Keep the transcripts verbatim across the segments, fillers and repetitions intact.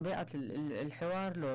طبيعة الحوار لو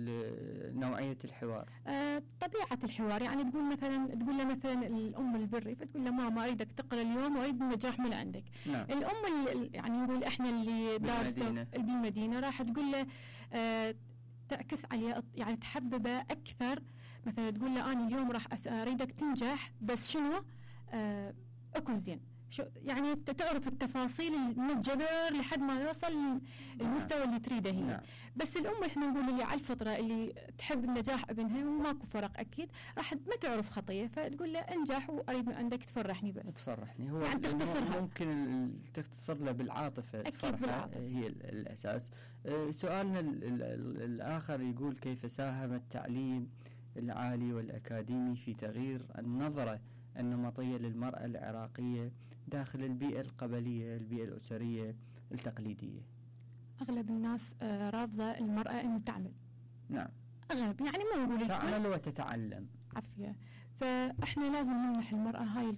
نوعية الحوار؟ آه طبيعة الحوار، يعني تقول مثلا تقول له مثلا الأم البري، فتقول له ماما أريدك تقرأ اليوم وأريد النجاح من عندك. نعم. الأم اللي يعني نقول إحنا اللي دارسة بالمدينة راح تقول له آه تعكس عليه، يعني تحببه أكثر. مثلا تقول له أنا اليوم راح أريدك تنجح، بس شنو؟ آه أكل زين، شو يعني تعرف التفاصيل من الجذر لحد ما يوصل المستوى اللي تريده هي. نعم. بس الأم إحنا نقول اللي على الفطرة اللي تحب النجاح ابنها وماكو فرق أكيد، راح ما تعرف خطية، فتقول له انجح وأريد من عندك تفرحني بس. تفرحني هو يعني تختصرها، ممكن تختصر له بالعاطفة. أكيد بالعاطفة هي الأساس. سؤالنا الآخر يقول كيف ساهم التعليم العالي والأكاديمي في تغيير النظرة النمطية للمرأة العراقية داخل البيئة القبلية، البيئة الأسرية التقليدية؟ أغلب الناس رافضة المرأة أن تعمل. نعم. أغلب يعني ما نقول تعمل وتتعلم. عافية. فإحنا لازم نمنح المرأة هاي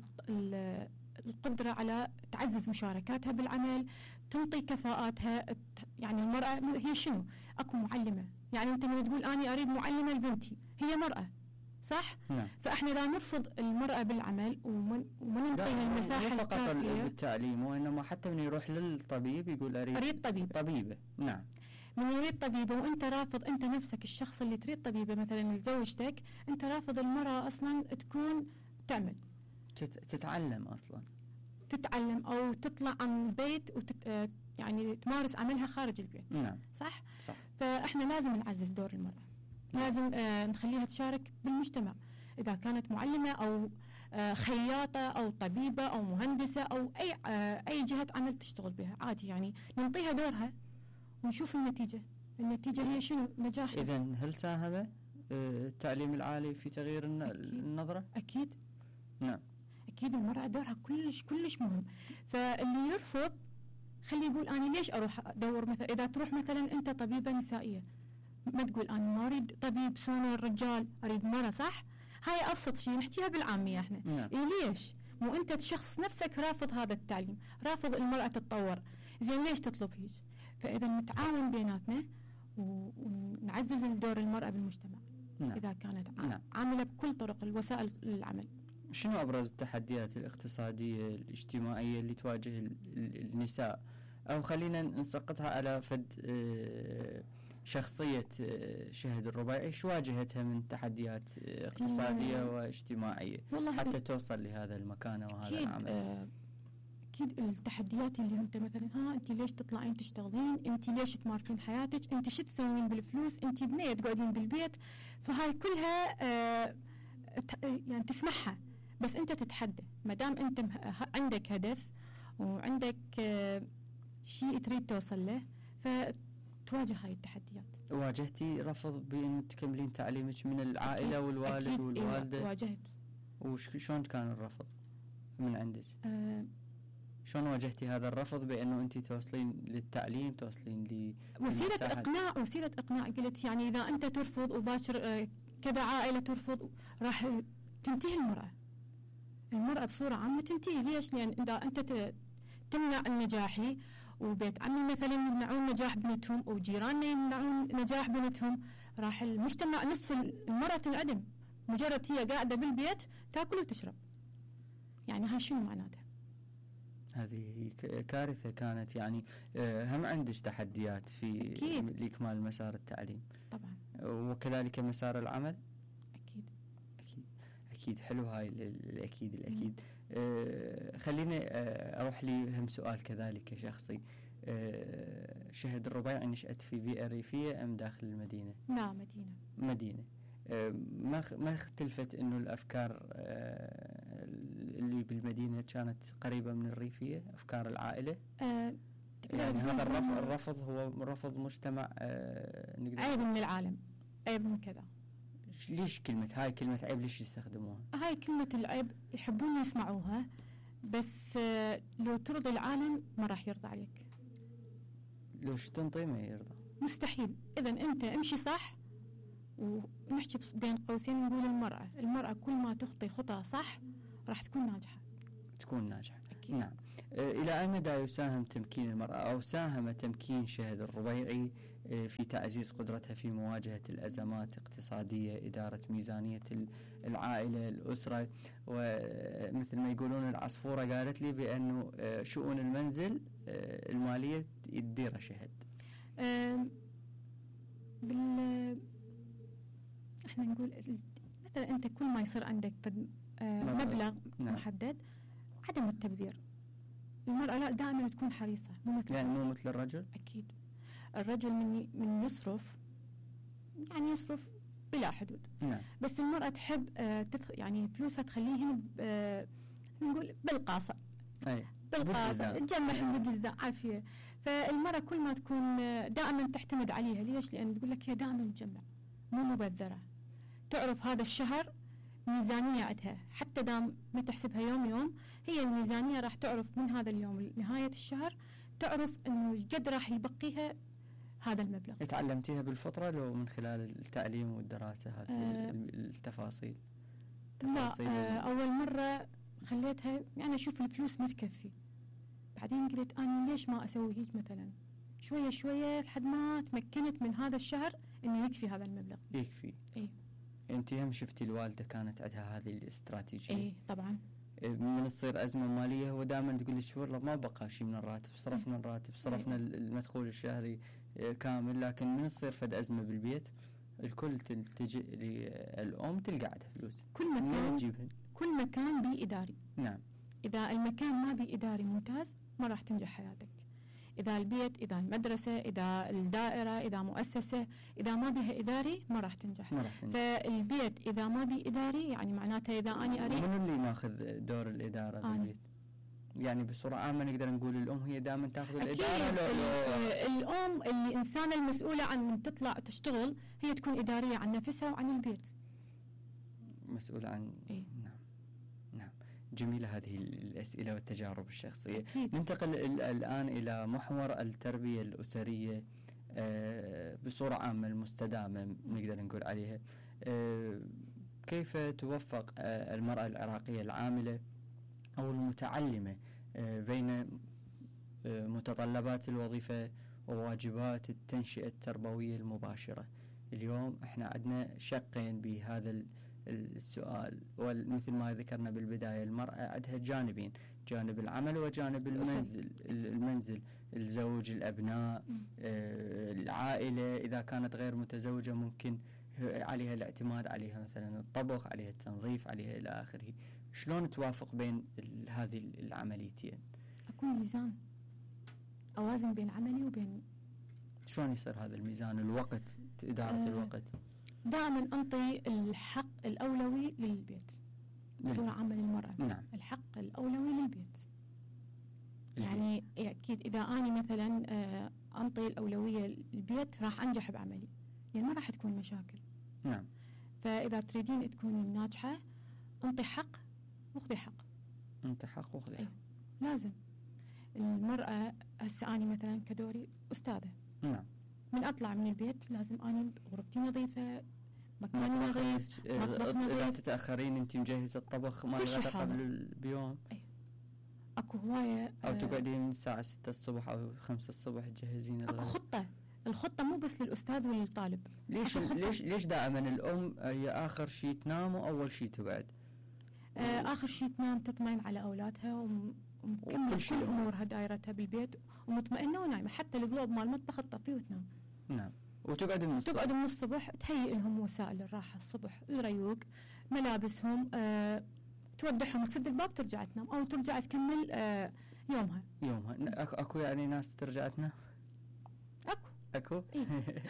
القدرة على تعزز مشاركاتها بالعمل، تنطي كفاءاتها. يعني المرأة هي شنو؟ أكو معلمة، يعني أنت ما تقول أنا أريد معلمة لبنتي، هي مرأة صح؟ نعم. فإحنا لا نرفض المرأة بالعمل وما ننطيها المساحة الكافية. مو فقط بالتعليم، وإنما حتى من يروح للطبيب يقول أريد, أريد طبيبة. طبيبة. نعم. من يريد طبيبة وأنت رافض، أنت نفسك الشخص اللي تريد طبيبة مثلا لزوجتك، أنت رافض المرأة أصلا تكون تعمل، تتعلم أصلا، تتعلم أو تطلع عن البيت وتت يعني تمارس عملها خارج البيت. نعم. صح؟ صح. فإحنا لازم نعزز دور المرأة. نعم. لازم آه نخليها تشارك بالمجتمع، إذا كانت معلمة أو آه خياطة أو طبيبة أو مهندسة أو أي آه أي جهة عمل تشتغل بها عادي، يعني ننطيها دورها ونشوف النتيجة. النتيجة هي شنو؟ نجاح. إذن هل ساهم التعليم العالي في تغيير أكيد. النظرة؟ أكيد. نعم. أكيد المرأة دورها كلش كلش مهم. فاللي يرفض خلي يقول أنا ليش أروح أدور، مثلا إذا تروح مثلا أنت طبيبة نسائية، ما تقول أنا ما أريد طبيب سونو الرجال، أريد مرة. صح؟ هاي أبسط شيء نحكيها بالعامية إحنا. نعم. إيه ليش؟ مو أنت شخص نفسك رافض هذا التعليم، رافض المرأة تتطور، زين ليش تطلب هيك؟ فإذا نتعاون بيناتنا ونعزز دور المرأة بالمجتمع. نعم. إذا كانت نعم. عاملة بكل طرق الوسائل العمل. شنو أبرز التحديات الاقتصادية الاجتماعية اللي تواجه النساء، أو خلينا نسقطها على فد شخصية شهد الربيعي، شو واجهتها من تحديات اقتصادية واجتماعية حتى توصل لهذا المكانة وهذا أكيد العمل؟ أكيد التحديات اللي أنت مثلا ها أنت ليش تطلعين تشتغلين، أنت ليش تمارسين حياتك، أنت شو تسوين بالفلوس، أنت بنية تقعدين بالبيت. فهاي كلها آه يعني تسمعها، بس أنت تتحدى. ما دام أنت عندك هدف وعندك آه شيء تريد توصل له، فتواجه هاي التحديات. واجهتي رفض بأن تكملين تعليمك من العائلة؟ أكيد. والوالد أكيد والوالدة؟ إيه واجهت. وشون كان الرفض من عندك؟ آه شلون واجهتي هذا الرفض بأنه أنت توصلين للتعليم، توصلين ل وسيلة إقناع وسيلة إقناع قلت يعني إذا أنت ترفض وباشر كذا عائلة ترفض راح تنتهي المرأة. المرأة بصورة عامة تنتهي. ليش؟ لأن إذا أنت تمنع النجاحي وبيت عمي مثلا يمنعون نجاح بنتهم وجيراننا يمنعون نجاح بنتهم، راح المجتمع نصف المرأة تنعدم. مجرد هي قاعدة بالبيت تأكل وتشرب. يعني هاي شنو معناتها؟ هذه كارثة كانت. يعني هم عندك تحديات في أكيد. لإكمال مسار التعليم طبعا، وكذلك مسار العمل. أكيد أكيد أكيد. حلو هاي الأكيد الأكيد. آه خليني آه أروح لي هم سؤال كذلك شخصي. آه شهد الربيعي نشأت في بيئة ريفية أم داخل المدينة؟ لا مدينة. مدينة. ما ما اختلفت إنه الأفكار اللي بالمدينة كانت قريبة من الريفية، أفكار العائلة؟ أه يعني هذا الرفض الرفض هو رفض مجتمع أه نقدر عيب من العالم، عيب من كذا. ليش كلمة هاي كلمة عيب ليش يستخدموها؟ هاي كلمة العيب يحبون يسمعوها، بس أه لو ترضي العالم ما راح يرضى عليك. لو شو تنطي ما يرضى، مستحيل. إذا أنت امشي صح. ونحكي بين قوسين نقول المرأة المرأة كل ما تخطي خطأ صح راح تكون ناجحة. تكون ناجحة. أكيد. نعم. إلى أي مدى يساهم تمكين المرأة أو ساهم تمكين شهد الربيعي في تعزيز قدرتها في مواجهة الأزمات الاقتصادية، إدارة ميزانية العائلة الأسرة. ومثل ما يقولون العصفورة قالت لي بأنه شؤون المنزل المالية يديرها شهد. بال احنا نقول مثلا انت كل ما يصير عندك مبلغ نعم. محدد، عدم التبذير. المرأة لا دائما تكون حريصة، مو مثل يعني مو مثل الرجل. أكيد الرجل من من يصرف يعني يصرف بلا حدود. نعم. بس المرأة تحب آه تدخ يعني فلوسها تخليهن آه نقول بالقاصة. أي. بالقاصة تجمع بالجزدان عافية. فالمرأة كل ما تكون دائما تعتمد عليها. ليش؟ لأن تقول لك هي دائما تجمع، مو مبذرة. تعرف هذا الشهر ميزانية عندها، حتى دام ما تحسبها يوم يوم، هي الميزانية راح تعرف من هذا اليوم لنهاية الشهر، تعرف إنه قد راح يبقيها هذا المبلغ. تعلمتيها بالفطرة لو من خلال التعليم والدراسة هذه آه التفاصيل؟ لا آه أول مرة خليتها يعني أشوف الفلوس ما تكفي، بعدين قلت أنا ليش ما أسوي هيك مثلا شوية شوية لحد ما تمكنت من هذا الشهر إنه يكفي هذا المبلغ. يكفي. إيه. أنت هم شفتي الوالدة كانت عندها هذه الاستراتيجية. إيه طبعا. من تصير أزمة مالية هو دائما تقول لي شو والله ما بقى شيء من الراتب، صرفنا الراتب، صرفنا إيه. المدخول الشهري كامل، لكن من تصير فد أزمة بالبيت الكل تلتجئ للأم تلقى عندها فلوس. كل مكان تجيبهن. كل مكان بي إداري. نعم. إذا المكان ما بي إداري ممتاز ما راح تنجح حياتك. إذا البيت، إذا المدرسة، إذا الدائرة، إذا مؤسسة، إذا ما بيها إداري ما راح تنجح. ما راح تنجح. فالبيت إذا ما بي إداري يعني معناته إذا أنا أريد. من اللي ناخذ دور الإدارة بالبيت؟ يعني بصورة عامة نقدر نقول الأم هي دائما تاخذ الإدارة. لو لو الأم اللي إنسانة المسؤولة عن من تطلع تشتغل هي تكون إدارية عن نفسها وعن البيت. مسؤولة عن. إيه؟ نعم نعم. جميلة هذه الأسئلة والتجارب الشخصية. أكيد. ننتقل الآن إلى محور التربية الأسرية بصورة عامة المستدامة نقدر نقول عليها. كيف توفق المرأة العراقية العاملة أو المتعلمة بين متطلبات الوظيفة وواجبات التنشئة التربوية المباشرة؟ اليوم احنا عندنا شقين بهذا السؤال، ومثل ما ذكرنا بالبداية المرأة عندها جانبين، جانب العمل وجانب المنزل. المنزل الزوج، الأبناء، آه العائلة إذا كانت غير متزوجة ممكن عليها الاعتماد، عليها مثلا الطبخ، عليها التنظيف، عليها إلى آخره. شلون توافق بين هذه العمليتين؟ أكون ميزان، أوازن بين عملي وبين. شلون يصير هذا الميزان؟ الوقت، إدارة آه الوقت. دائما أنطي الحق الأولوي للبيت بصورة عامة للمرأة. نعم. الحق الأولوي للبيت. يعني أكيد إذا أنا مثلا أنطي الأولوية للبيت راح أنجح بعملي، يعني ما راح تكون مشاكل. نعم. فإذا تريدين تكوني ناجحة أنطي حق وخذي حق. أنطي حق وخذي حق. أيه. لازم المرأة هسه أنا مثلا كدوري أستاذة. نعم. من أطلع من البيت لازم أنا غرفتي نظيفة، مكاني نظيف، مطبخ نظيف. إذا تتأخرين أنت مجهزة الطبخ ما الغداء قبل بيوم. أيه. أكو هواية. أو تقعدين من الساعة ستة الصبح أو خمسة الصبح تجهزين الغداء. أكو خطة، الخطة مو بس للأستاذ وللطالب. ليش ليش ليش دائما الأم هي آخر شيء تنام وأول شيء تقعد؟ آه آخر شيء تنام تطمئن على أولادها ومكمل كل أمورها دائرتها بالبيت ومطمئنة ونايمة، حتى القلوب مال المطبخ تطفيه وتنام. نعم. وتقعد من الصبح. تقعد من الصبح تهيئ لهم وسائل الراحة الصبح، الريوق، ملابسهم، آه تودعهم تسد الباب ترجع تنام أو ترجع تكمل آه يومها. يومها. أكو يعني ناس ترجع تنام؟ أكو. أكو. إيه؟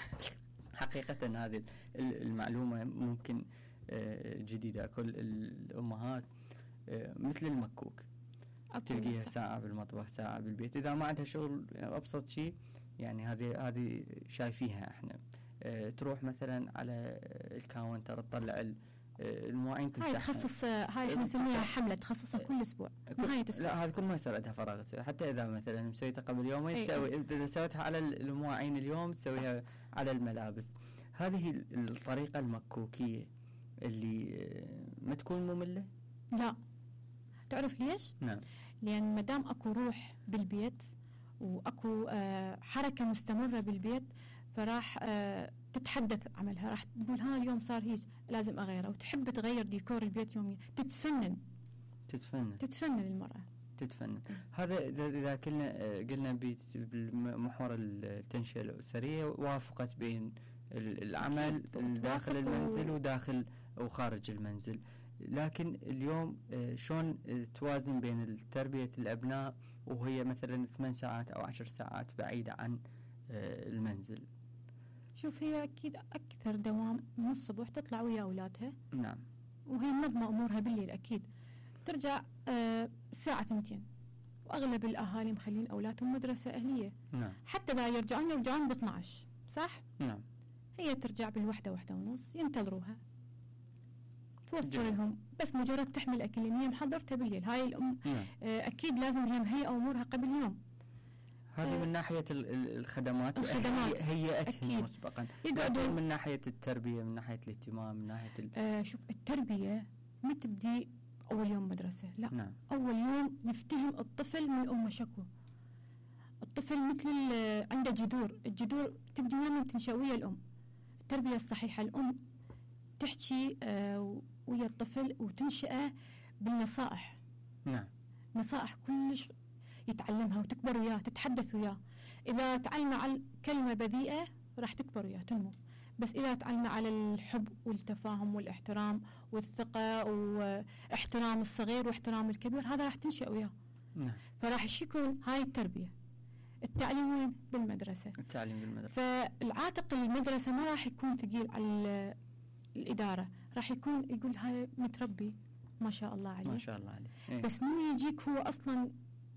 حقيقة هذه المعلومة ممكن جديدة. كل الأمهات مثل المكوك، تلقيها ساعة بالمطبخ ساعة بالبيت، إذا ما عندها شغل أبسط شيء يعني هذه هذه شايفيها احنا. اه تروح مثلا على الكاونتر تطلع المواعين تمسحها. هاي تخصص، هاي احنا نسميها حملة تخصصها كل اسبوع. نهاية اسبوع. لا هذا كل ما يصير عندها فراغ تسوي، حتى اذا مثلا مسويتها قبل يومين تسوي، اذا سويتها على المواعين اليوم تسويها على الملابس. هذه الطريقة المكوكية اللي ما تكون مملة؟ لا. تعرف ليش؟ نعم. لأن مدام أكو روح بالبيت وأكو آه حركة مستمرة بالبيت، فراح آه تتحدث عملها، راح تقول ها اليوم صار هيك لازم أغيره، وتحب تغير ديكور البيت يوميا، تتفنن تتفنن تتفنن المرأة تتفنن. هذا إذا قلنا قلنا بمحور التنشئة الأسرية وافقت بين العمل داخل المنزل وداخل وخارج المنزل، لكن اليوم شلون توازن بين تربية الأبناء وهي مثلا ثمان ساعات أو عشر ساعات بعيدة عن المنزل؟ شوف، هي أكيد أكثر دوام من الصبح تطلع ويا أولادها. نعم. وهي منظمة أمورها بالليل، أكيد ترجع آه الساعة ثنتين، وأغلب الأهالي مخلين أولادهم مدرسة أهلية. نعم. حتى لا يرجعون يرجعون ب اثني عشر، صح؟ نعم. هي ترجع بالوحدة وحدة ونص، ينتظروها توفر جميل. لهم بس مجرد تحمل أكل اللي هي محضرتها بالليل. هاي الأم نعم. آه أكيد لازم هي مهيئة أمورها قبل يوم. هذه من ناحية الخدمات الخدمات هيئتهم مسبقا، يقعدون من ناحية التربية، من ناحية الاهتمام، من ناحية ال... آه شوف، التربية ما تبدي أول يوم مدرسة، لا. نعم. أول يوم يفتهم الطفل من أمه شكوى. الطفل مثل عنده جذور، الجذور تبدي من تنشأ ويا الأم. التربية الصحيحة، الأم تحكي آه ويا الطفل وتنشأه بالنصائح. نعم. نصائح كلش يتعلمها وتكبر وياه، تتحدث وياه. إذا تعلم على كلمة بذيئة راح تكبر وياه تنمو، بس إذا تعلم على الحب والتفاهم والاحترام والثقة واحترام الصغير واحترام الكبير، هذا راح تنشأ وياه. نعم. فراح يكون هاي التربية. التعليم وين؟ بالمدرسة. التعليم بالمدرسة. فالعاتق المدرسة ما راح يكون ثقيل على الإدارة، راح يكون يقول هاي متربي ما شاء الله عليه، ما شاء الله عليه. إيه؟ بس مو يجيك هو أصلا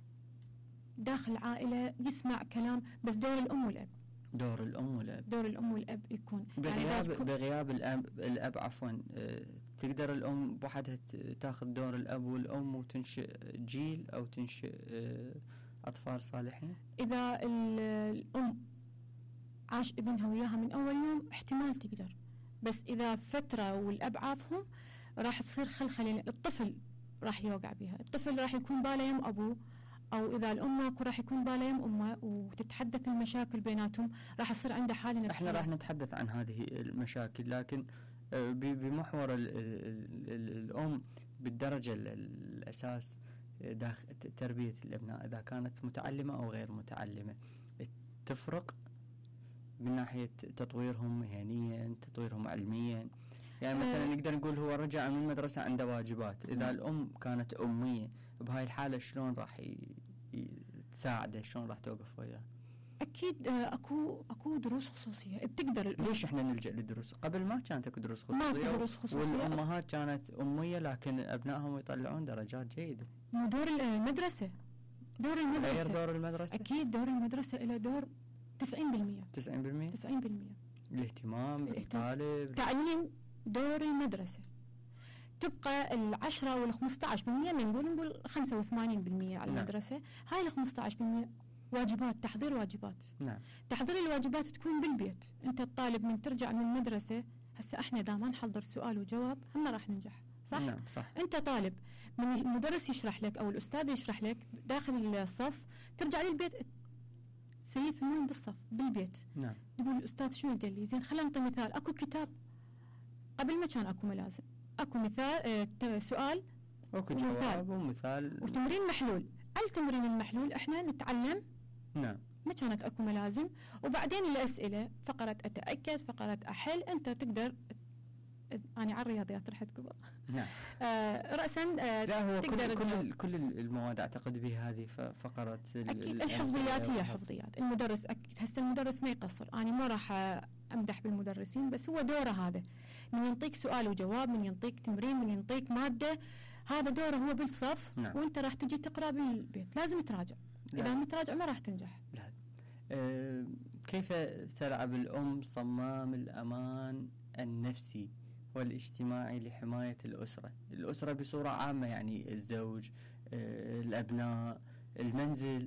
داخل عائلة يسمع كلام، بس دور الأم والأب. دور الأم والأب. دور الأم والأب يكون بغياب يعني بغياب الأب الأب عفوا أه تقدر الأم بوحدها تاخذ دور الأب والأم وتنشئ جيل أو تنشئ أه أطفال صالحين؟ إذا الأم عاش ابنها وياها من أول يوم احتمال تقدر، بس إذا فترة والأب عافهم راح تصير خلخلة. الطفل راح يوقع بها، الطفل راح يكون باله يم أبوه، أو إذا الأم ماكو راح يكون باله يم أمه، وتتحدث المشاكل بيناتهم، راح يصير عنده حالة نفسية. احنا راح نتحدث عن هذه المشاكل، لكن بمحور ال ال الأم بالدرجة الأساس داخل تربية الأبناء، إذا كانت متعلمة أو غير متعلمة، تفرق من ناحية تطويرهم مهنيا، تطويرهم علميا. يعني مثلا نقدر نقول هو رجع من المدرسة عنده واجبات، إذا الأم كانت أمية بهاي الحالة شلون راح تساعده، شلون راح توقف وياه؟ أكيد أكو أكو دروس خصوصية تقدر. ليش إحنا نلجأ للدروس؟ قبل ما كانت أكو دروس خصوصية، ما دروس خصوصية، والأمهات كانت أمية لكن أبنائهم يطلعون درجات جيدة. مو دور المدرسة، دور المدرسة غير دور المدرسة. أكيد دور المدرسة له دور تسعين بالمئة تسعين بالمئة تسعين بالمئة الاهتمام بالطالب. تعليم دور المدرسة. تبقى العشرة والخمسة عشر بالمئة من نقول نقول خمسة وثمانين بالمئة على المدرسة. نعم. هاي الخمسة عشر بالمئة واجبات، تحضير واجبات. نعم. تحضير الواجبات تكون بالبيت. أنت الطالب من ترجع من المدرسة، هسه احنا إذا ما نحضر سؤال وجواب هم راح ننجح، صح؟ نعم صح. أنت طالب من المدرس يشرح لك أو الأستاذ يشرح لك داخل الصف، ترجع للبيت سيف وين بالصف بالبيت. نعم. تقول الأستاذ شنو قال لي؟ زين خلينا نعطي مثال. أكو كتاب، قبل ما كان أكو ملازم، أكو مثال اه سؤال أكو جواب ومثال وتمرين محلول. التمرين المحلول احنا نتعلم. نعم. ما كانت أكو ملازم، وبعدين الأسئلة فقرة أتأكد، فقرة أحل. أنت تقدر، أنا على الرياضيات رحت قبل. نعم. آه رأسا آه لا هو تقدر كل كل, كل المواد أعتقد بها هذه فقرة. أكيد الحفظيات هي حفظيات. المدرس أكيد هسه المدرس ما يقصر، أنا ما راح أمدح بالمدرسين، بس هو دوره هذا، من ينطيك سؤال وجواب، من ينطيك تمرين، من ينطيك مادة، هذا دوره هو بالصف. نعم. وأنت راح تجي تقرأ بالبيت، لازم تراجع. لا. إذا ما تراجع ما راح تنجح. لا. أه كيف تلعب الأم صمام الأمان النفسي والاجتماعي لحماية الأسرة؟ الأسرة بصورة عامة، يعني الزوج، أه الأبناء، المنزل.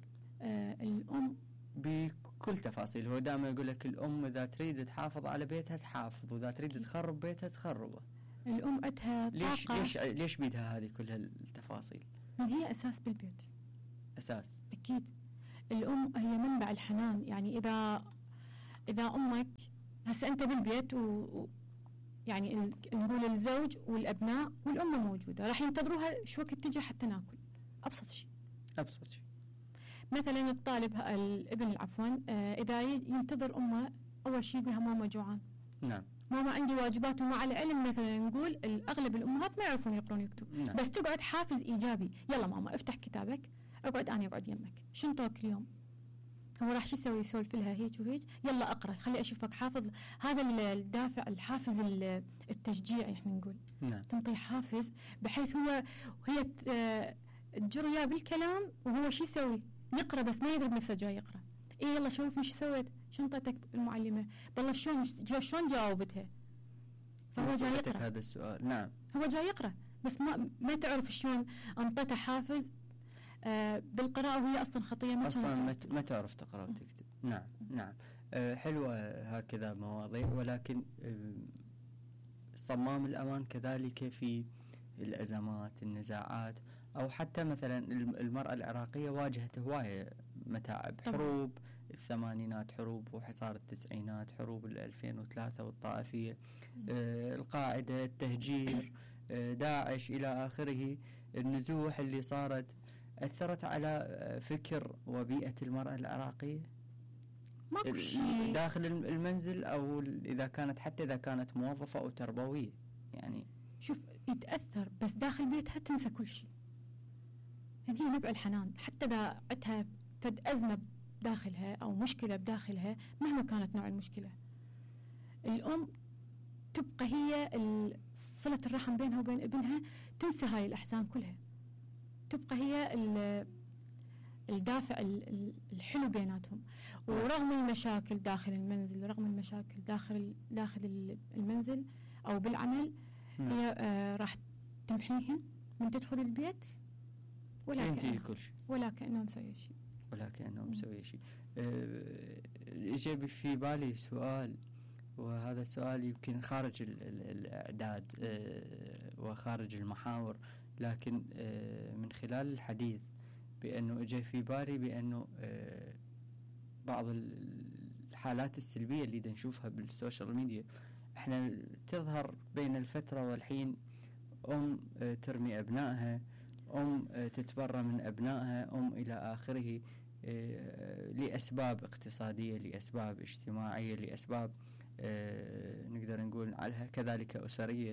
أه الأم بكل تفاصيل. هو دائما يقول لك الأم إذا تريد تحافظ على بيتها تحافظ، وإذا تريد تخرب بيتها تخربه. الأم عندها طاقة. ليش ليش ليش بيدها هذه كل هالتفاصيل؟ هي أساس بالبيت. أساس. أكيد الأم هي منبع الحنان. يعني إذا إذا أمك هسه أنت بالبيت و... و... يعني ال... نقول الزوج والأبناء والأم موجودة، راح ينتظروها شو وقت تجي حتى ناكل. أبسط شيء أبسط شيء. مثلا الطالب الابن عفوا آه إذا ينتظر أمه أول شيء يقولها ماما جوعان. نعم. ماما عندي واجبات. ومع العلم مثلا نقول الأغلب الأمهات ما يعرفون يقرون ويكتبون. نعم. بس تقعد حافز إيجابي، يلا ماما افتح كتابك، اقعد أنا اقعد يمك، شنطوك اليوم؟ هو راح شو يسوي؟ يسولف لها هيك وهيك، يلا اقرا خلي اشوفك حافظ. هذا الدافع الحافز التشجيعي احنا نقول. نعم. تنطي حافز بحيث هو وهي تجر اياه بالكلام وهو شو يسوي؟ يقرا بس ما يدري بنفسه جاي يقرا. اي يلا شوفني شو سويت؟ شنطتك المعلمه بالله شلون شلون جاوبتها؟ فهو جاي يقرا هذا السؤال. نعم. هو جاي يقرا بس ما ما تعرف شلون انطته حافز آه بالقراءة وهي أصلا خطية ما أصلا ما, ما تعرف تقرأ وتكتب. نعم نعم. آه حلوة هكذا مواضيع، ولكن آه صمام الأمان كذلك في الأزمات النزاعات، أو حتى مثلا المرأة العراقية واجهت هواية متاعب، حروب الثمانينات، حروب وحصار التسعينات، حروب الألفين وثلاثة والطائفية، آه القاعدة، التهجير، آه داعش إلى آخره. النزوح اللي صارت أثرت على فكر وبيئة المرأة العراقية ماكو شيء داخل المنزل، أو إذا كانت حتى إذا كانت موظفة أو تربوية. يعني شوف يتأثر بس داخل بيتها تنسى كل شيء. هي نبع الحنان، حتى إذا عندها فد أزمة بداخلها أو مشكلة بداخلها مهما كانت نوع المشكلة، الأم تبقى هي صلة الرحم بينها وبين ابنها، تنسى هاي الأحزان كلها، تبقى هي الدافع الحلو بيناتهم. ورغم المشاكل داخل المنزل، رغم المشاكل داخل داخل المنزل أو بالعمل، هي آه راح تمحيهن من تدخل البيت ولا كأنه ولا كأنه مسوي شيء ولا كأنه مسوي شيء. اجى آه في بالي سؤال، وهذا السؤال يمكن خارج الإعداد آه وخارج المحاور، لكن من خلال الحديث بأنه اجى في بالي بأنه بعض الحالات السلبية اللي نشوفها بالسوشيال ميديا، احنا تظهر بين الفترة والحين أم ترمي أبنائها، أم تتبرى من أبنائها، أم إلى آخره، لأسباب اقتصادية، لأسباب اجتماعية، لأسباب نقدر نقول عليها كذلك أسرية.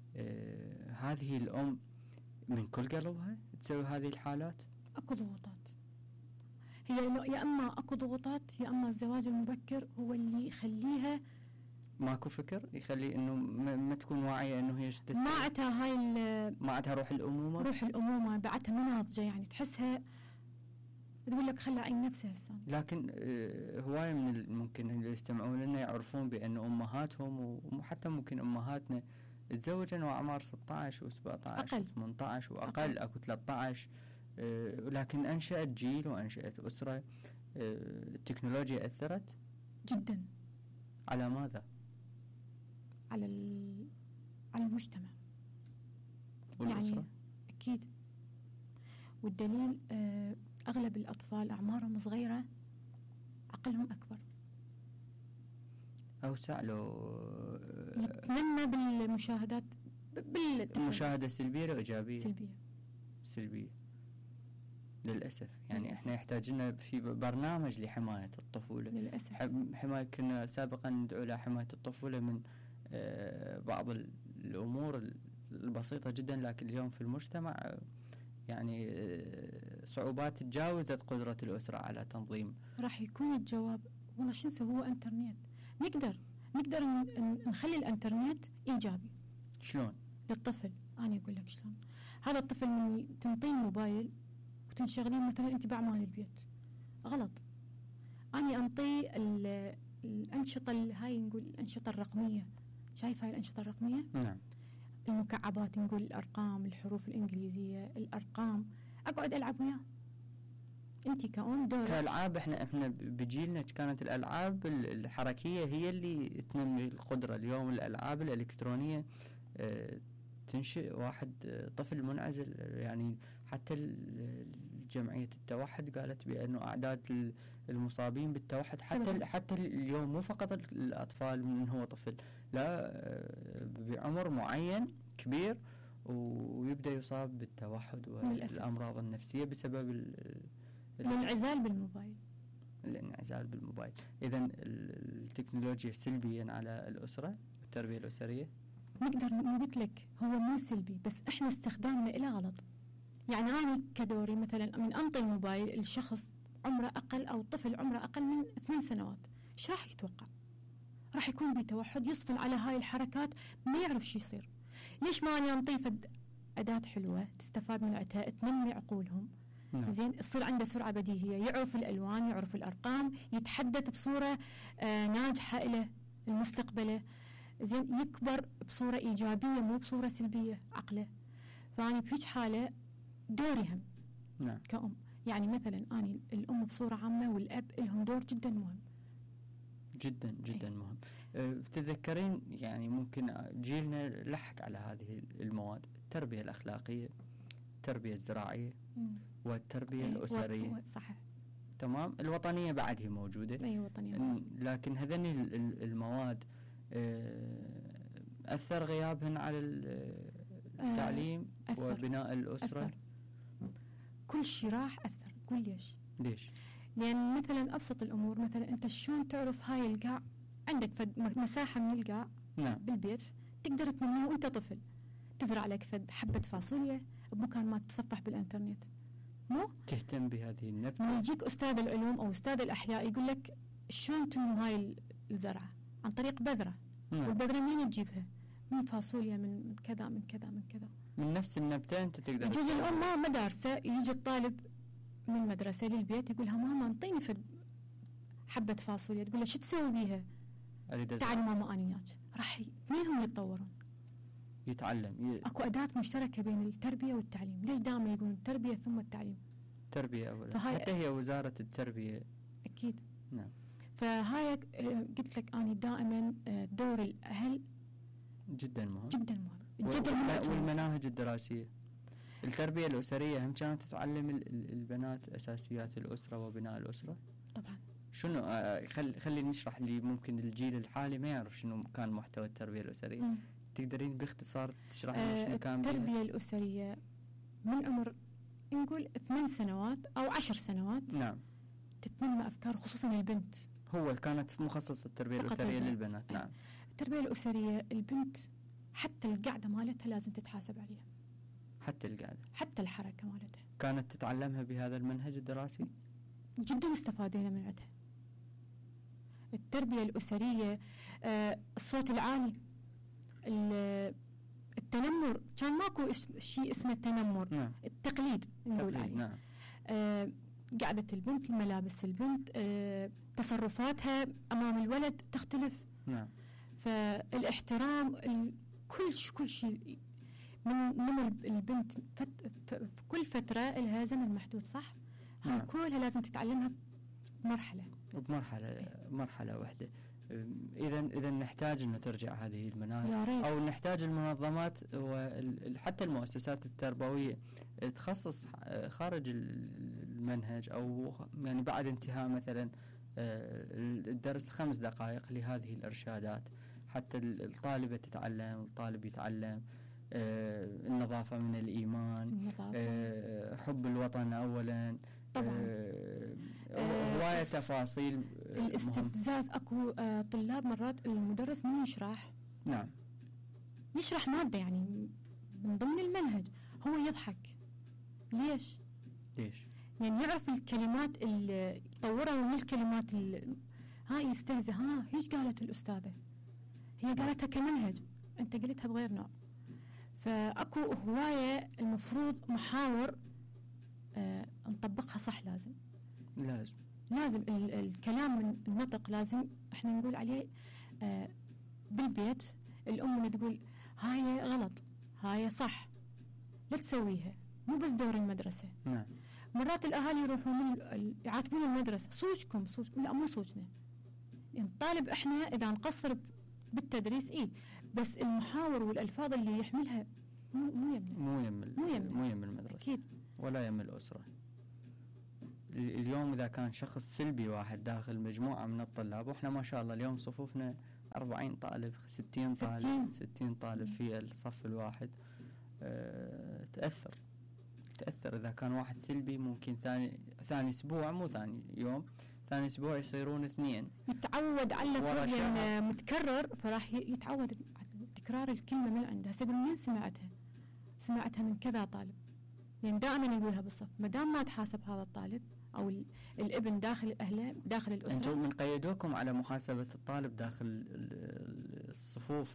هذه الأم من كل قلبها تسوي هذه الحالات؟ اكو ضغوطات، هي يا اما اكو ضغوطات يا اما الزواج المبكر هو اللي يخليها ماكو فكر يخلي انه ما تكون واعيه انه هي ما عندها هاي ما عندها روح الامومه روح الامومه بعدها ما ناضجه، يعني تحسها تقول لك خلى عين نفسها هسه. لكن هوايه من ممكن اللي يستمعون لنا يعرفون بان امهاتهم وحتى ممكن امهاتنا تزوجن واعمار ستة عشر وسبعة عشر وثمانية عشر واقل، أقل. اكو ثلاثة عشر، لكن انشأت جيل وانشأت اسره. التكنولوجيا اثرت جدا. على ماذا؟ على على المجتمع والأسرة. يعني اكيد. والدليل اغلب الاطفال اعمارهم صغيره عقلهم اكبر، أوسع لو يتنمى بالمشاهدات بالمشاهدة سلبية لو إيجابية؟ سلبية سلبية للأسف. يعني للأسف. إحنا يحتاجنا في برنامج لحماية الطفولة للأسف. حماية كنا سابقا ندعو إلى حماية الطفولة من بعض الأمور البسيطة جدا، لكن اليوم في المجتمع يعني صعوبات تجاوزت قدرة الأسرة على تنظيم. راح يكون الجواب والله شو نسوي؟ هو انترنت، نقدر نقدر نخلي الانترنت ايجابي. شلون؟ للطفل انا اقول لك شلون. هذا الطفل من تنطيه الموبايل وتنشغلين مثلا انت باعمال البيت غلط، اني انطيه الانشطه هاي نقول الانشطه الرقميه. شايف هاي الانشطه الرقميه؟ نعم. المكعبات نقول الارقام، الحروف الانجليزيه، الارقام، اقعد العب وياه. انت كأم دورك كالعاب. احنا احنا بجيلنا كانت الالعاب الحركيه هي اللي تنمي القدره. اليوم الالعاب الالكترونيه اه تنشئ واحد طفل منعزل. يعني حتى جمعية التوحد قالت بأنه أعداد المصابين بالتوحد حتى حتى اليوم مو فقط الأطفال من هو طفل، لا بعمر معين كبير ويبدأ يصاب بالتوحد والأمراض النفسية بسبب الانعزال بالموبايل. الانعزال بالموبايل. إذن التكنولوجيا سلبيا على الأسرة والتربية الأسرية؟ نقدر نقول لك هو مو سلبي، بس احنا استخدامنا له غلط. يعني أنا كدوري مثلا من أنطي الموبايل الشخص عمره أقل أو طفل عمره أقل من ثمان سنوات، إيش راح يتوقع؟ راح يكون بتوحد، يصفل على هاي الحركات، ما يعرف شو يصير. ليش ما أنا أنطيه أداة حلوة تستفاد من عتها تنمي عقولهم؟ نعم. زين تصير عنده سرعة بديهية، يعرف الألوان، يعرف الأرقام، يتحدث بصورة آه ناجحة إلى المستقبل، زين يكبر بصورة إيجابية مو بصورة سلبية عقله. فأنا بهيج حالة دوري هم نعم. كأم. يعني مثلا أنا الأم بصورة عامة والأب لهم دور جدا مهم جدا جدا أي. مهم. أه تذكرين يعني ممكن جيلنا لحق على هذه المواد، التربية الأخلاقية، التربية الزراعية م. والتربية أي. الأسرية و... صحيح. تمام. الوطنية بعد هي موجودة، أي وطنية، لكن هذين المواد أثر غيابهن على التعليم أثر. وبناء الأسرة. أثر. كل شيء راح أثر. قول ليش؟ ليش؟ لأن مثلا أبسط الأمور، مثلا أنت شلون تعرف هاي القاع، عندك فد مساحة من القاع نعم. بالبيت تقدر تنميها وأنت طفل، تزرع لك فد حبة فاصوليا بمكان ما تتصفح بالإنترنت، مو تهتم بهذه النبتة. ما يجيك أستاذ العلوم أو أستاذ الأحياء يقول لك شلون تنمو هاي الزرعة عن طريق بذرة. نعم. والبذرة منين تجيبها؟ من فاصوليا، من كذا من كذا من كذا، من نفس النبتة أنت تقدر. يجوز الأم ما مدارسة، يجي الطالب من المدرسة للبيت يقولها ماما انطيني فد حبة فاصوليا، تقول له شو تسوي بيها؟ تعالي ماما أنا وياك، راح اثنينهم يتطورون. يتعلم ي... اكو أداة مشتركة بين التربية والتعليم. ليش دائما يقولون التربية ثم التعليم؟ التربية أولا، حتى هي وزارة التربية. أكيد. نعم. فهاي قلت لك أنا دائما دور الأهل جدا مهم جدا مهم جدا مهم. والمناهج الدراسية، التربية الأسرية هم كانت تعلم البنات أساسيات الأسرة وبناء الأسرة. طبعا. شنو خل خلي نشرح لي، ممكن الجيل الحالي ما يعرف شنو كان محتوى التربية الأسرية. م. تقدرين باختصار تشرح لي آه شنو كان التربية بيها؟ الأسرية من عمر نقول ثمان سنوات أو عشر سنوات. نعم. تتنمى أفكار خصوصا البنت. هو كانت مخصص التربية الأسرية البنت. للبنات. نعم. التربية الأسرية البنت حتى القعدة مالتها لازم تتحاسب عليها. حتى القعدة. حتى الحركة مالتها. كانت تتعلمها بهذا المنهج الدراسي؟ جدا استفادينا من عندها. التربية الأسرية آه الصوت العالي، التنمر، كان ماكو شيء اسمه التنمر. نعم. التقليد نقول عليه. نعم. آه قعدة البنت، الملابس البنت، آه تصرفاتها أمام الولد تختلف. نعم. فالاحترام، كل كل شيء من نمو البنت فت في كل فترة لها زمن محدود، صح؟ نعم. هاي كلها لازم تتعلمها بمرحلة بمرحلة مرحلة واحدة. إذا إذا نحتاج إنه ترجع هذه المناهج، أو نحتاج المنظمات وحتى المؤسسات التربوية تخصص خارج المنهج، أو يعني بعد انتهاء مثلا الدرس خمس دقائق لهذه الإرشادات، حتى الطالبة تتعلم والطالب يتعلم. النظافة من الإيمان، النظافة. حب الوطن أولا طبعا. هواية تفاصيل. الاستفزاز، اكو آه طلاب مرات المدرس من يشرح. نعم. يشرح مادة يعني من ضمن المنهج، هو يضحك. ليش؟ ليش؟ يعني يعرف الكلمات اللي يطورها من الكلمات اللي هاي يستهزئ. ها هيش قالت الأستاذة، هي قالتها كمنهج، أنت قلتها بغير نوع. فأكو هواية المفروض محاور آه نطبقها صح. لازم لازم لازم ال الكلام من النطق لازم احنا نقول عليه آه بالبيت. الأم تقول هاي غلط، هاي صح، لا تسويها، مو بس دور المدرسة. نعم. مرات الأهالي يروحون يعاتبون المدرسة، صوتكم صوتكم، لا مو صوتنا. يعني الطالب احنا إذا نقصر بالتدريس إيه، بس المحاور والألفاظ اللي يحملها مو مو يم مو يم مو يم مو يم المدرسة. أكيد. ولا يم الأسرة. اليوم إذا كان شخص سلبي واحد داخل مجموعة من الطلاب، وإحنا ما شاء الله اليوم صفوفنا أربعين طالب، ستين طالب، ستين طالب في الصف الواحد، أه تأثر تأثر إذا كان واحد سلبي ممكن ثاني ثاني أسبوع، مو ثاني يوم، ثاني أسبوع يصيرون اثنين. يتعود على فعل متكرر، فراح يتعود على تكرار الكلمة من عنده. هسه منين سمعتها؟ سمعتها من كذا طالب، يعني دائما يقولها بالصف. ما دام ما تحاسب هذا الطالب او الابن داخل اهله داخل الاسره. انتم من قيدوكم على محاسبه الطالب داخل الصفوف،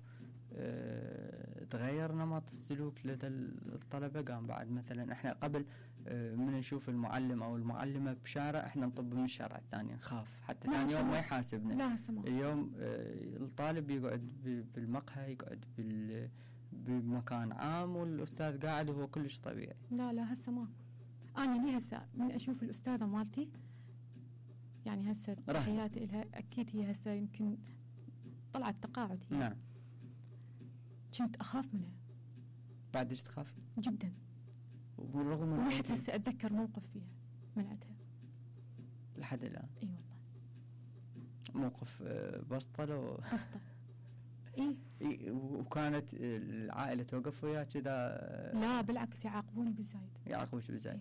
اه تغير نمط السلوك لدى الطلبه؟ قام بعد مثلا احنا قبل اه من نشوف المعلم او المعلمه بشارع احنا نطب من الشارع الثاني، نخاف حتى ثاني يوم ما يحاسبنا. لا سمع. اليوم اه الطالب يقعد بالمقهى، يقعد بال بمكان عام والأستاذ قاعد وهو كلش طبيعي. لا لا هسه ما أنا لي هسه من أشوف الأستاذة مالتي، يعني هسه تحياتي لها، أكيد هي هسه يمكن طلعت تقاعد هي. نعم. كنت أخاف منها. بعد إيش تخافي؟ جدا. وبالرغم من ولحد هسه أتذكر موقف فيها منعتها. لحد الآن؟ إي والله. موقف بسطة لو؟ بسطة. إيه؟ إيه وكانت العائلة توقف وياك كذا؟ لا بالعكس يعاقبوني بالزايد. يعاقبوش بالزايد؟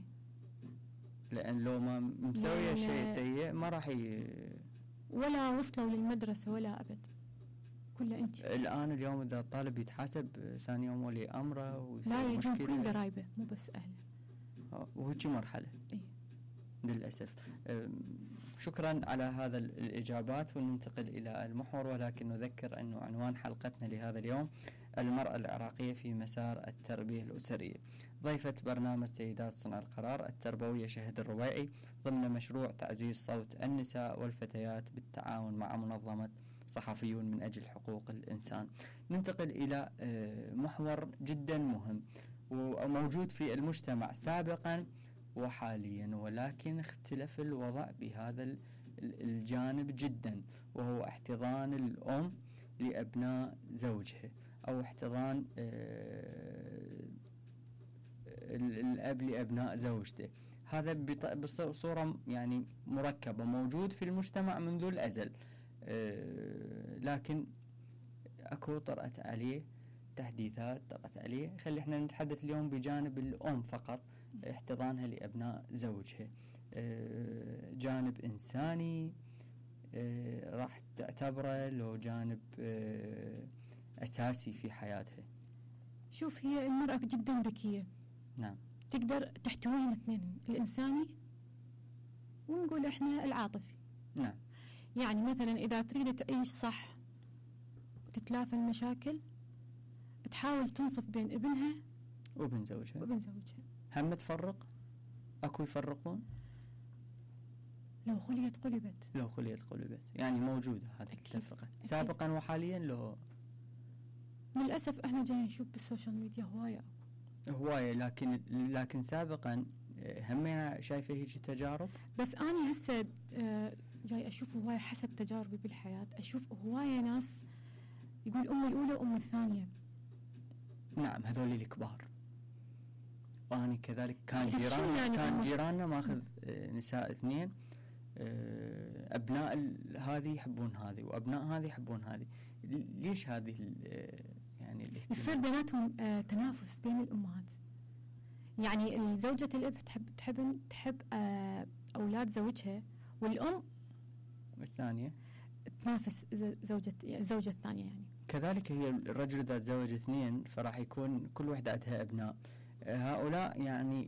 لأن لو ما مسوية شيء سيء ما راح ي... ولا وصلوا للمدرسة ولا أبد. كله أنت. الآن اليوم إذا الطالب يتحاسب ثاني يوم ولي أمره ويصير لا يجون مشكلة. كل قرايبه مو بس أهله. وهيجي مرحلة. إيه؟ للأسف. شكرا على هذا الإجابات، وننتقل إلى المحور، ولكن نذكر أنه عنوان حلقتنا لهذا اليوم المرأة العراقية في مسار التربية الأسرية. ضيفة برنامج سيدات صنع القرار التربوية شهد الربيعي ضمن مشروع تعزيز صوت النساء والفتيات بالتعاون مع منظمة صحفيون من أجل حقوق الإنسان. ننتقل إلى محور جدا مهم وموجود في المجتمع سابقا وحاليا، ولكن اختلف الوضع بهذا الجانب جدا، وهو احتضان الأم لأبناء زوجها أو احتضان الأب لأبناء زوجته. هذا بصورة يعني مركبة موجود في المجتمع منذ الأزل، لكن أكو طرأت عليه تحديثات، طرأت عليه. خلي احنا نتحدث اليوم بجانب الأم فقط، احتضانها لأبناء زوجها. اه جانب إنساني اه راح تعتبره لو جانب اه أساسي في حياتها. شوف هي المرأة جدا ذكية. نعم. تقدر تحتوين اثنين، الإنساني ونقول احنا العاطفي. نعم. يعني مثلا إذا تريد تعيش صح وتتلافى المشاكل، تحاول تنصف بين ابنها وابن زوجها وابن زوجها. هم تفرق؟ أكو يفرقون؟ لو خليت قلبت. لو خليت قلبت يعني موجودة هذه التفرقة سابقا وحاليا. لو للأسف احنا جاي نشوف بالسوشيال ميديا هواية هواية لكن لكن سابقا همينا شايفة هيك تجارب. بس أنا هسه جاي أشوف هواية حسب تجاربي بالحياة، أشوف هواية ناس يقول أم الأولى وأم الثانية. نعم هذول الكبار. وأنا كذلك كان جيراننا يعني كان جيراننا ماخذ نساء اثنين، أبناء هذه يحبون هذه وأبناء هذه يحبون هذه. ليش هذه يعني الاهتمام؟ يصير بيناتهم تنافس بين الأمهات. يعني زوجة الأب تحب تحب تحب أولاد زوجها، والأم الثانية تنافس زوجة الزوجة الثانية. يعني كذلك هي الرجل إذا تزوج اثنين فراح يكون كل واحدة عندها أبناء. هؤلاء يعني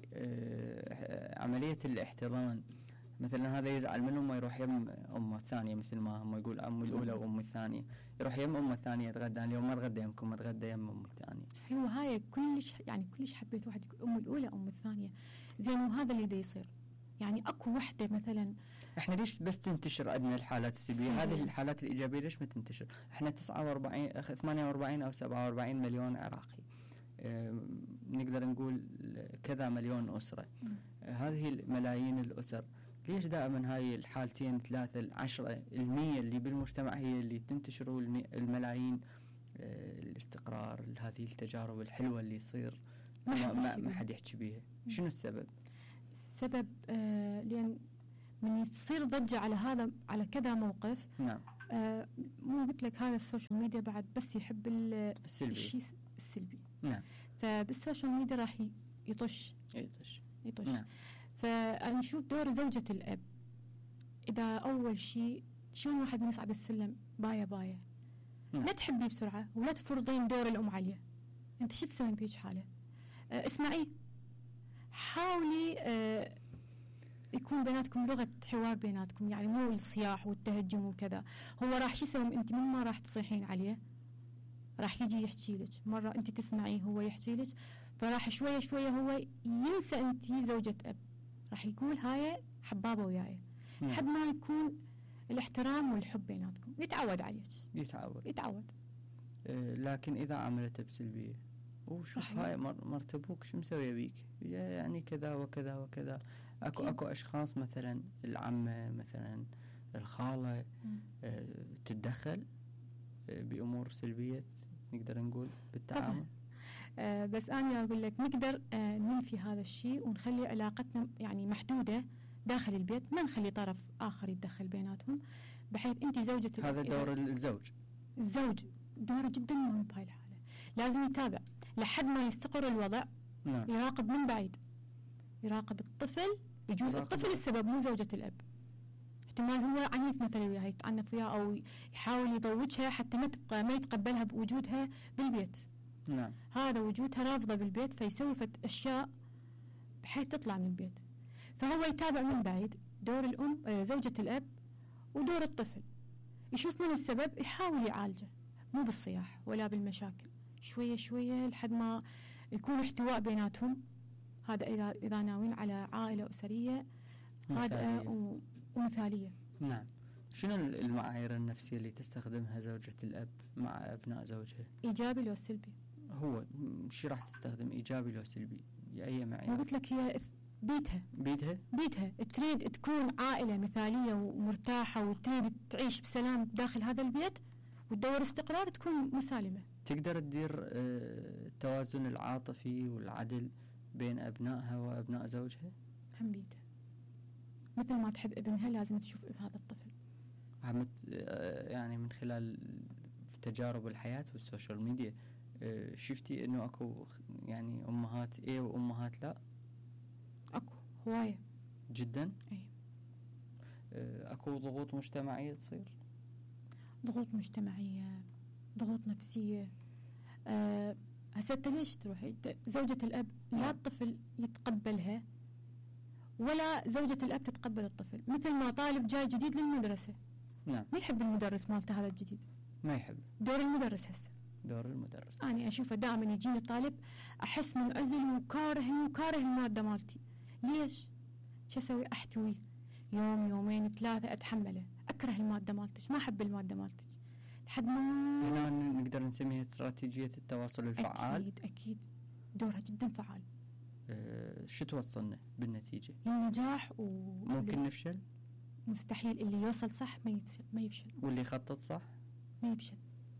عملية الاحتضان، مثلا هذا يزعل منه ما يروح يم أمه الثانية، مثل ما هم يقول أم الأولى وأم الثانية، يروح يم أمه الثانية يتغدى، اليوم ما تغدى يمكم ما تغدى يم أم الثانية. هو هاي كلش يعني كلش حبيت واحد يقول أم الأولى أم الثانية زين، وهذا اللي دا يصير. يعني أكو وحدة مثلا احنا ليش بس تنتشر عندنا الحالات السلبية؟ هذه الحالات الإيجابية ليش ما تنتشر؟ احنا تسعة وأربعين ثمانية وأربعين أو سبعة وأربعين مليون عراقي، اه نقدر نقول كذا مليون أسرة. اه هذه الملايين الأسر ليش دائما هاي الحالتين ثلاثة العشرة المية اللي بالمجتمع هي اللي تنتشر الملايين؟ اه الاستقرار، هذه التجارب الحلوة اللي يصير ما, ما, ما حد يحكي بيها. شنو السبب؟ السبب آه لأن من تصير ضجة على هذا على كذا موقف. نعم. آه مو قلت لك هذا السوشيال ميديا بعد بس يحب السلبي. الشيء السلبي. نعم. فبالسوشيال ميديا راح يطش يطش يطش. نعم. فنشوف دور زوجة الأب. إذا أول شيء شلون واحد من يصعد السلم باية باية. نعم. لا تحبي بسرعة ولا تفرضين دور الأم عليه. أنت شو تسوين بهيج حالة؟ آه اسمعي، حاولي آه يكون بيناتكم لغة حوار بيناتكم، يعني مو الصياح والتهجم وكذا. هو راح شو يسوي؟ أنت من ما راح تصيحين عليه راح يجي يحكي لك، مرة أنت تسمعيه هو يحكي لك، فراح شوية شوية هو ينسى أنت زوجة أب، راح يقول هاي حبابة وياي لحد ما يكون الاحترام والحب بيناتكم، يتعود عليك. يتعود يتعود. آه لكن إذا عملته بسلبية، وشوف هاي مر مرت أبوك شو مسوية بيك، يعني كذا وكذا وكذا. أكو أكيد. أكو أشخاص مثلا العمة مثلا الخالة آه تتدخل آه بأمور سلبية نقدر نقول بالتعامل. آه بس أنا أقول لك نقدر آه ننفي هذا الشيء ونخلي علاقتنا يعني محدودة داخل البيت، ما نخلي طرف آخر يتدخل بيناتهم، بحيث أنت زوجة هذا دور الزوج. الزوج دوره جدا مهم بهاي الحالة، لازم يتابع لحد ما يستقر الوضع. نعم. يراقب من بعيد، يراقب الطفل. يجوز الطفل السبب مو زوجة الأب، احتمال هو عنيف مثلا وياها يتعنف وياها أو يحاول يضوجها حتى ما تبقى ما يتقبلها بوجودها بالبيت. نعم. هذا وجودها رافضة بالبيت فيسوي فت أشياء بحيث تطلع من البيت. فهو يتابع من بعيد دور الأم آه زوجة الأب ودور الطفل، يشوف من السبب يحاول يعالجه، مو بالصياح ولا بالمشاكل، شوية شوية لحد ما يكون احتواء بيناتهم. هذا إذا إذا ناويين على عائلة أسرية هادئة ومثالية. نعم. شنو المعايير النفسية اللي تستخدمها زوجة الأب مع أبناء زوجها؟ إيجابي لو سلبي؟ هو شو راح تستخدم، إيجابي لو سلبي؟ أي معايير؟ قلت لك هي بيتها بيتها بيتها تريد تكون عائلة مثالية ومرتاحة وتريد تعيش بسلام داخل هذا البيت وتدور استقرار، تكون مسالمة. تقدر تدير التوازن العاطفي والعدل بين أبنائها وأبناء زوجها؟ هم بيتها مثل ما تحب ابنها لازم تشوف هذا الطفل. يعني من خلال تجارب الحياة والسوشيال ميديا شفتي إنه أكو يعني أمهات إيه وأمهات لا؟ أكو هواية جدا. أي. أكو ضغوط مجتمعية تصير؟ ضغوط مجتمعية، ضغوط نفسية. أه هسه ليش تروحي زوجة الأب لا الطفل يتقبلها ولا زوجة الأب تتقبل الطفل؟ مثل ما طالب جاي جديد للمدرسة، نعم، ما يحب المدرس مالته هذا الجديد، ما يحب. دور المدرس هسه دور المدرس أنا أشوفه دائما يجيني طالب أحس منعزل وكاره وكاره المادة مالتي. ليش؟ شو أسوي؟ أحتويه يوم يومين ثلاثة أتحمله، أكره المادة مالتك، ما أحب المادة مالتك لحد ما هنا نقدر نسميها استراتيجية التواصل الفعال. أكيد أكيد دورها جدا فعال. أه شو توصلنا بالنتيجة؟ النجاح. و ممكن نفشل؟ مستحيل، اللي يوصل صح ما يفشل ما يفشل واللي يخطط صح ما يفشل.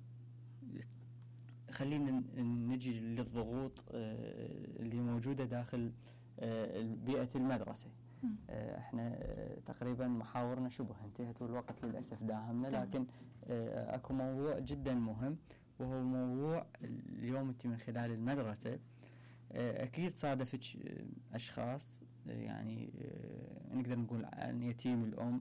خلينا نجي للضغوط اللي موجودة داخل بيئة المدرسة. م. احنا تقريبا محاورنا شبه انتهت والوقت للأسف داهمنا، لكن اكو موضوع جدا مهم وهو موضوع اليوم انت من خلال المدرسة اكيد صادفت اشخاص يعني نقدر نقول عن يتيم الام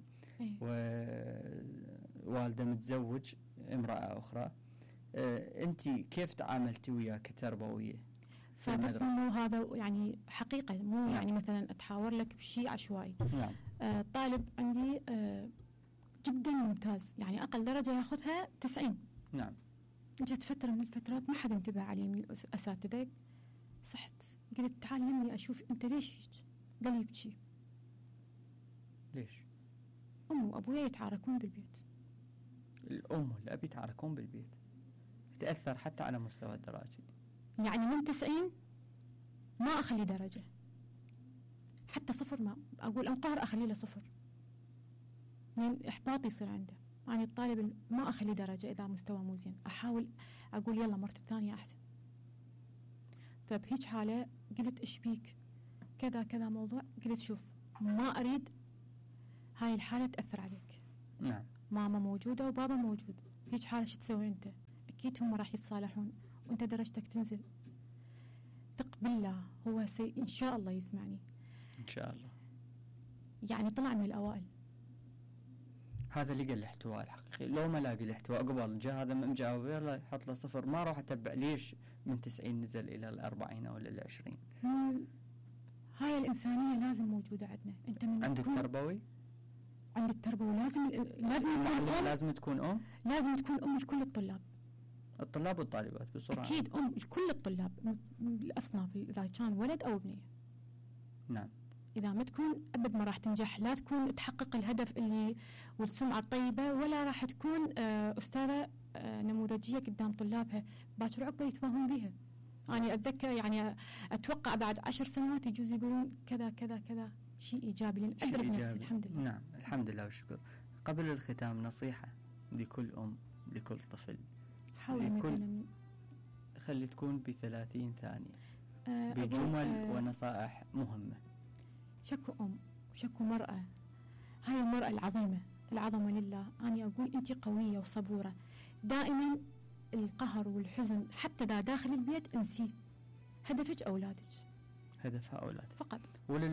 ووالده متزوج امرأة اخرى، انت كيف تعاملتي وياه كتربوية؟ صادفني مو هذا يعني حقيقة، مو نعم. يعني مثلا اتحاور لك بشيء عشوائي. نعم. آه طالب عندي آه جدا ممتاز، يعني اقل درجة ياخذها تسعين. نعم. جت فترة من الفترات ما حد انتبه عليه من الاساتذة، صحت قلت تعال يمي اشوف انت ليش هيك. قال يبكي. ليش؟ امه وابويا يتعاركون بالبيت. الام والاب يتعاركون بالبيت تأثر حتى على مستوى الدراسي. يعني من تسعين ما أخلي درجة، حتى صفر ما أقول أنقهر أخلي له صفر، يعني إحباط يصير عنده. يعني الطالب ما أخلي درجة إذا مستوى مو زين، أحاول أقول يلا مرة الثانية أحسن. فبهيج حالة قلت إيش بيك كذا كذا موضوع، قلت شوف ما أريد هاي الحالة تأثر عليك. نعم. ماما موجودة وبابا موجود، هيك حالة شو تسوي أنت؟ أكيد هم راح يتصالحون وأنت درجتك تنزل. ثق بالله، هو سي إن شاء الله يسمعني إن شاء الله. يعني طلع من الأوائل. هذا لقى الاحتواء الحقيقي. لو ما لاقي الاحتواء قبل جاء هذا ما مجاوب يلا يحط له صفر، ما راح أتبع ليش من تسعين نزل إلى الأربعين أو للعشرين. هاي الإنسانية لازم موجودة عندنا. أنت من عند التربوي، عند التربوي لازم لازم تكون لازم تكون أم، لازم تكون أم لكل الطلاب، الطلاب والطالبات بسرعة. أكيد أم لكل الطلاب الأصناف، إذا كان ولد أو ابنية. نعم. إذا ما تكون أبد ما راح تنجح، لا تكون تحقق الهدف اللي والسمعة الطيبة، ولا راح تكون أستاذة نموذجية قدام طلابها باكر عقبة يتماهون بها. أنا أتذكر يعني أتوقع بعد عشر سنوات يجوز يقولون كذا كذا كذا، شيء إيجابي لأن أدرك نفسي. الحمد لله. نعم الحمد لله والشكر. قبل الختام نصيحة لكل أم لكل طفل، حاول مثلا خلي تكون بثلاثين ثانية آه بجمل آه ونصائح مهمة. شكو أم وشكو مرأة، هاي المرأة العظيمة العظمة لله. أنا أقول أنت قوية وصبورة. دائما القهر والحزن حتى دا داخل البيت انسيه، هدفك أولادك، هدفها أولاد فقط.